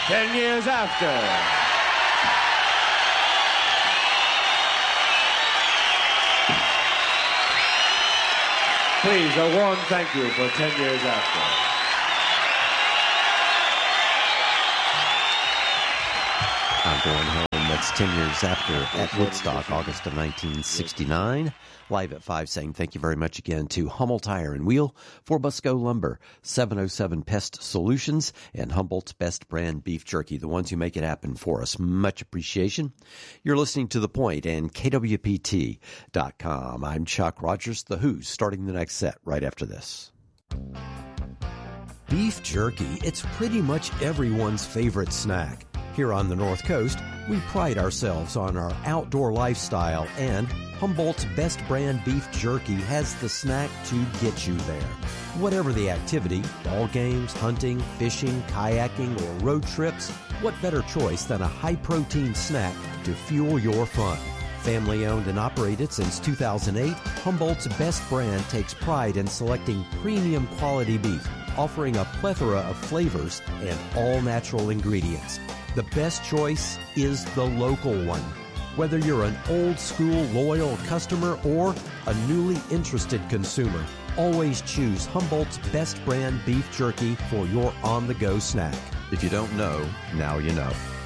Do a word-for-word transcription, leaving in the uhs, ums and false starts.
ten years after. Please, a warm thank you for ten years after. I'm going home. That's ten years after at Woodstock, August of nineteen sixty-nine. Live at five saying thank you very much again to Hummel Tire and Wheel, four Busco Lumber, seven oh seven Pest Solutions, and Humboldt's Best Brand Beef Jerky, the ones who make it happen for us. Much appreciation. You're listening to The Point and K W P T dot com. I'm Chuck Rogers, The Who, starting the next set right after this. Beef jerky, it's pretty much everyone's favorite snack. Here on the North Coast, we pride ourselves on our outdoor lifestyle, and Humboldt's Best Brand Beef Jerky has the snack to get you there. Whatever the activity, ball games, hunting, fishing, kayaking, or road trips, what better choice than a high-protein snack to fuel your fun? Family-owned and operated since two thousand eight, Humboldt's Best Brand takes pride in selecting premium quality beef, offering a plethora of flavors and all-natural ingredients. The best choice is the local one. Whether you're an old-school loyal customer or a newly interested consumer, always choose Humboldt's Best Brand Beef Jerky for your on-the-go snack. If you don't know, now you know.